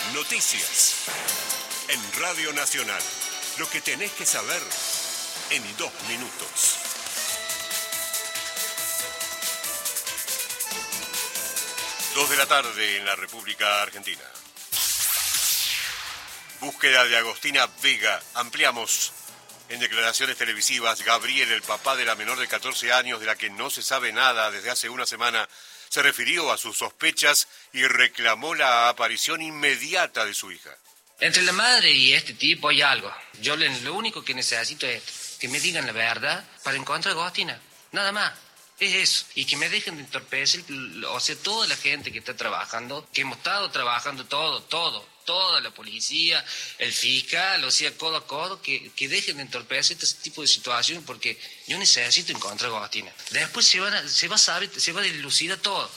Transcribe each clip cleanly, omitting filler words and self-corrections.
Noticias. En Radio Nacional. Lo que tenés que saber en 2 minutos. Dos de la tarde en la República Argentina. Búsqueda de Agostina Vega. Ampliamos. En declaraciones televisivas, Gabriel, el papá de la menor de 14 años, de la que no se sabe nada desde hace una semana, se refirió a sus sospechas y reclamó la aparición inmediata de su hija. Entre la madre y este tipo hay algo. Yo lo único que necesito es que me digan la verdad para encontrar a Agostina. Nada más. Es eso. Y que me dejen de entorpecer, o sea, toda la gente que está trabajando, que hemos estado trabajando toda la policía, el fiscal, o sea, codo a codo, que dejen de entorpecer este tipo de situaciones, porque yo necesito encontrar a Agostina. Después se va a saber, se va a dilucidar todo.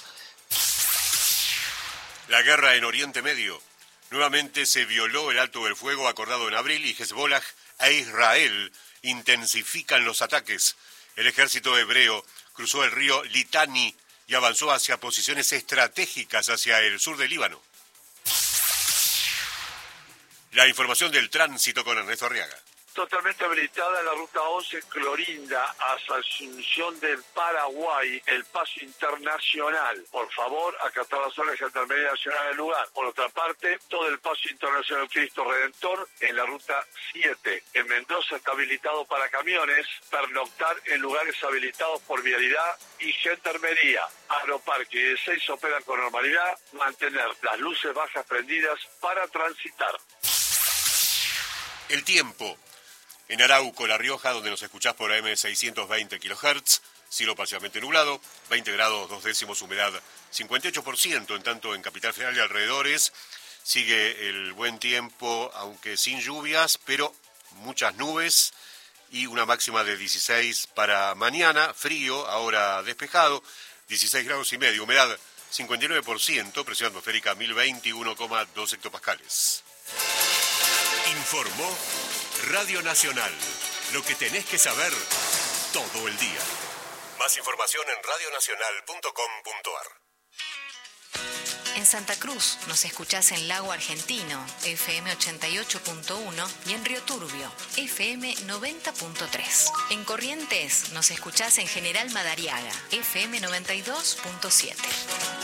La guerra en Oriente Medio. Nuevamente se violó el alto del fuego acordado en abril y Hezbollah e Israel intensifican los ataques. El ejército hebreo cruzó el río Litani y avanzó hacia posiciones estratégicas hacia el sur del Líbano. La información del tránsito con Ernesto Arriaga. Totalmente habilitada en la ruta 11 Clorinda hasta Asunción del Paraguay, el paso internacional. Por favor, acatar las órdenes de Gendarmería Nacional del lugar. Por otra parte, todo el paso internacional Cristo Redentor en la ruta 7. En Mendoza está habilitado para camiones, pernoctar en lugares habilitados por vialidad y Gendarmería. Aeroparque y el 6 operan con normalidad, mantener las luces bajas prendidas para transitar. El tiempo. En Arauco, La Rioja, donde nos escuchás por AM 620 kHz, cielo parcialmente nublado, 20 grados 2 décimos, humedad 58%, en tanto en Capital Federal y alrededores sigue el buen tiempo, aunque sin lluvias, pero muchas nubes y una máxima de 16 para mañana, frío, ahora despejado, 16 grados y medio, humedad 59%, presión atmosférica 1021,2 hectopascales. Informó Radio Nacional. Lo que tenés que saber todo el día. Más información en radionacional.com.ar. En Santa Cruz nos escuchás en Lago Argentino, FM 88.1 y en Río Turbio, FM 90.3. En Corrientes nos escuchás en General Madariaga, FM 92.7.